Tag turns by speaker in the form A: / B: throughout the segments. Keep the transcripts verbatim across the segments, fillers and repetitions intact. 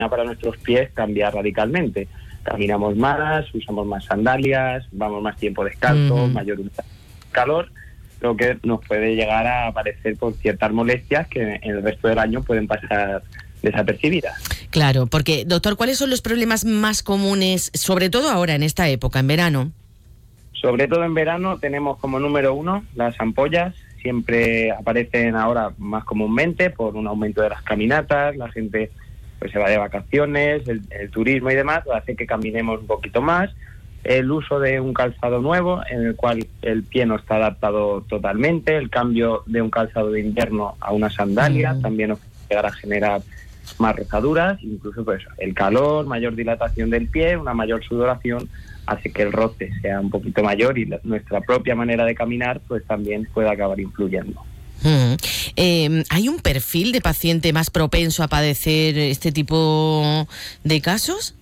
A: para nuestros pies cambia radicalmente. Caminamos más, usamos más sandalias, vamos más tiempo descalzos, uh-huh. mayor calor, lo que nos puede llegar a aparecer con ciertas molestias que en el resto del año pueden pasar desapercibidas.
B: Claro, porque, doctor, ¿cuáles son los problemas más comunes, sobre todo ahora en esta época, en verano?
A: Sobre todo en verano tenemos como número uno las ampollas. Siempre aparecen ahora más comúnmente por un aumento de las caminatas, la gente pues se va de vacaciones, el, el turismo y demás, hace que caminemos un poquito más. El uso de un calzado nuevo en el cual el pie no está adaptado totalmente, el cambio de un calzado de invierno a una sandalia mm. también nos puede llegar a generar más rozaduras, incluso pues el calor, mayor dilatación del pie, una mayor sudoración hace que el roce sea un poquito mayor y la, nuestra propia manera de caminar pues también puede acabar influyendo.
B: Hmm. Eh, ¿Hay un perfil de paciente más propenso a padecer este tipo de casos?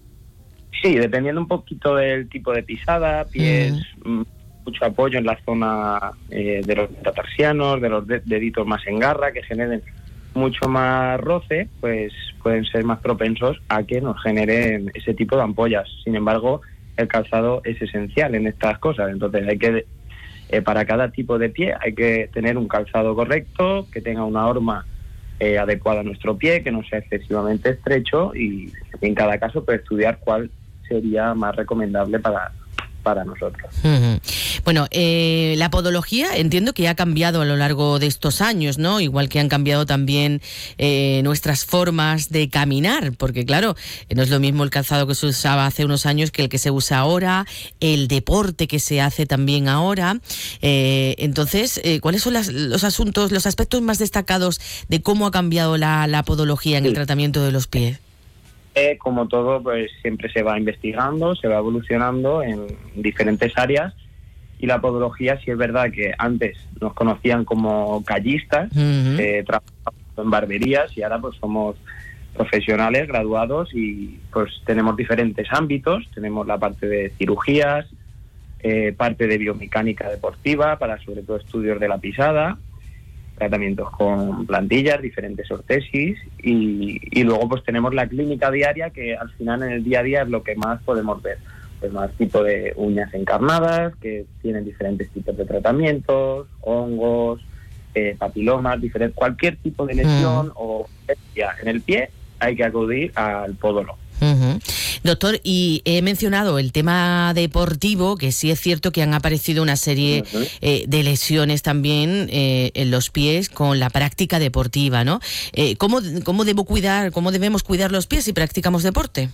A: Sí, dependiendo un poquito del tipo de pisada, pies, hmm. mucho apoyo en la zona eh, de los metatarsianos, de los de- deditos más en garra, que generen mucho más roce, pues pueden ser más propensos a que nos generen ese tipo de ampollas. Sin embargo, el calzado es esencial en estas cosas, entonces hay que eh, para cada tipo de pie hay que tener un calzado correcto, que tenga una horma eh, adecuada a nuestro pie, que no sea excesivamente estrecho y en cada caso pues estudiar cuál sería más recomendable para para nosotros.
B: Uh-huh. Bueno, eh, la podología entiendo que ha cambiado a lo largo de estos años, ¿no? Igual que han cambiado también eh, nuestras formas de caminar, porque claro, no es lo mismo el calzado que se usaba hace unos años que el que se usa ahora, el deporte que se hace también ahora. Eh, entonces, eh, ¿cuáles son las, los asuntos, los aspectos más destacados de cómo ha cambiado la, la podología en sí. el tratamiento de los pies?
A: Eh, como todo, pues siempre se va investigando, se va evolucionando en diferentes áreas y la podología sí es verdad que antes nos conocían como callistas, uh-huh. eh, trabajamos en barberías y ahora pues somos profesionales graduados y pues tenemos diferentes ámbitos, tenemos la parte de cirugías, eh, parte de biomecánica deportiva para sobre todo estudios de la pisada, tratamientos con plantillas, diferentes ortesis y, y luego pues tenemos la clínica diaria que al final en el día a día es lo que más podemos ver, pues más tipo de uñas encarnadas que tienen diferentes tipos de tratamientos, hongos, eh, papilomas, diferentes, cualquier tipo de lesión mm. o en el pie hay que acudir al podólogo.
B: Uh-huh. Doctor, y he mencionado el tema deportivo, que sí es cierto que han aparecido una serie uh-huh. eh, de lesiones también eh, en los pies con la práctica deportiva, ¿no? Eh, ¿cómo, ¿Cómo debo cuidar, cómo debemos cuidar los pies si practicamos deporte?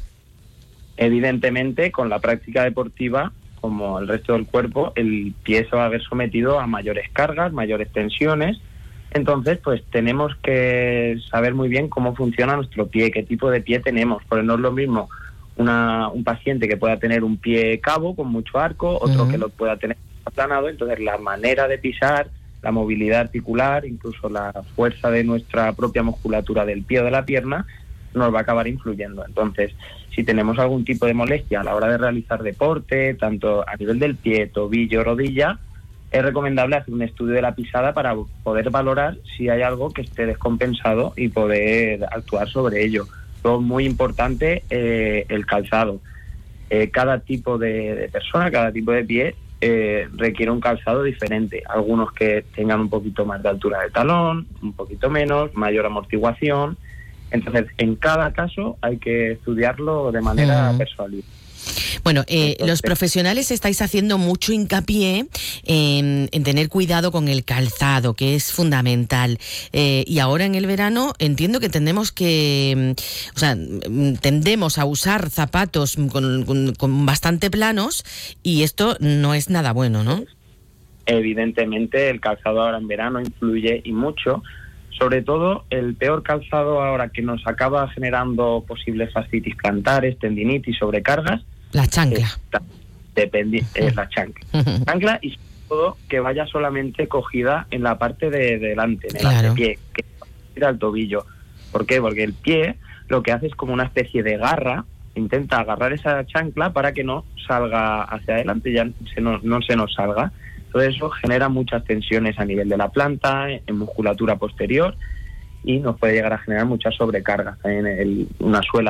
A: Evidentemente, con la práctica deportiva, como el resto del cuerpo, el pie se va a ver sometido a mayores cargas, mayores tensiones. Entonces, pues tenemos que saber muy bien cómo funciona nuestro pie, qué tipo de pie tenemos, porque no es lo mismo una, un paciente que pueda tener un pie cabo con mucho arco, otro uh-huh. que lo pueda tener aplanado, entonces la manera de pisar, la movilidad articular, incluso la fuerza de nuestra propia musculatura del pie o de la pierna, nos va a acabar influyendo. Entonces, si tenemos algún tipo de molestia a la hora de realizar deporte, tanto a nivel del pie, tobillo, rodilla, es recomendable hacer un estudio de la pisada para poder valorar si hay algo que esté descompensado y poder actuar sobre ello. Luego, muy importante, eh, el calzado. Eh, cada tipo de, de persona, cada tipo de pie eh, requiere un calzado diferente. Algunos que tengan un poquito más de altura de talón, un poquito menos, mayor amortiguación. Entonces, en cada caso hay que estudiarlo de manera uh-huh. personal.
B: Bueno, eh, Entonces, los profesionales estáis haciendo mucho hincapié en, en tener cuidado con el calzado, que es fundamental. Eh, y ahora en el verano entiendo que tendemos que, o sea, tendemos a usar zapatos con, con, con bastante planos y esto no es nada bueno, ¿no?
A: Evidentemente el calzado ahora en verano influye y mucho. Sobre todo, el peor calzado ahora que nos acaba generando posibles fascitis plantares, tendinitis, sobrecargas.
B: La chancla.
A: Es, dependi- es la chancla. Chancla y sobre todo que vaya solamente cogida en la parte de delante, en el
B: claro.
A: antepié, que ir al tobillo. ¿Por qué? Porque el pie lo que hace es como una especie de garra, intenta agarrar esa chancla para que no salga hacia adelante, ya se no, no se nos salga. Todo eso genera muchas tensiones a nivel de la planta, en musculatura posterior y nos puede llegar a generar mucha sobrecarga. También el, una suela